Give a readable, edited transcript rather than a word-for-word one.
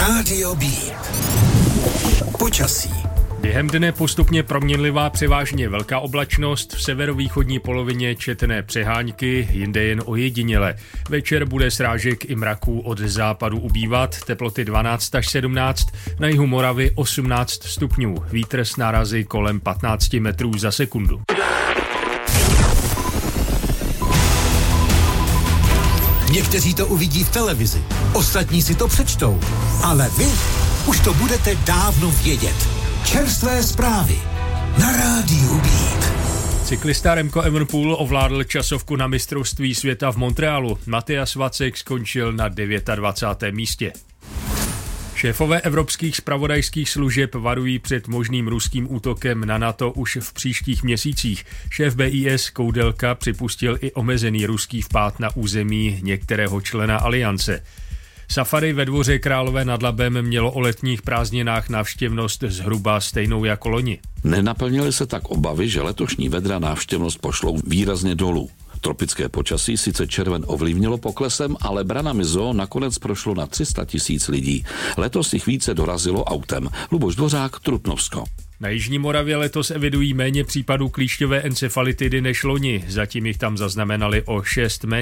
Rádio B. Počasí. Během dne postupně proměnlivá převážně velká oblačnost, v severovýchodní polovině četné přeháňky, jinde jen ojediněle. Večer bude srážek i mraků od západu ubývat, teploty 12 až 17, na jihu Moravy 18 stupňů, vítr s nárazy kolem 15 metrů za sekundu. Někteří to uvidí v televizi, ostatní si to přečtou, ale vy už to budete dávno vědět. Čerstvé zprávy na Rádiu Beat. Cyklista Remco Evenepoel ovládl časovku na mistrovství světa v Montrealu. Matyas Vacek skončil na 29. místě. Šéfové evropských zpravodajských služeb varují před možným ruským útokem na NATO už v příštích měsících. Šéf BIS Koudelka připustil i omezený ruský vpád na území některého člena aliance. Safari ve Dvoře Králové nad Labem mělo o letních prázdninách návštěvnost zhruba stejnou jako loni. Nenaplnily se tak obavy, že letošní vedra návštěvnost pošlou výrazně dolů. Tropické počasí sice červen ovlivnilo poklesem, ale branami zoo nakonec prošlo na 300 000 lidí. Letos jich více dorazilo autem. Luboš Dvořák, Trutnovsko. Na jižní Moravě letos evidují méně případů klíšťové encefalitidy než loni. Zatím jich tam zaznamenali o 6 méně.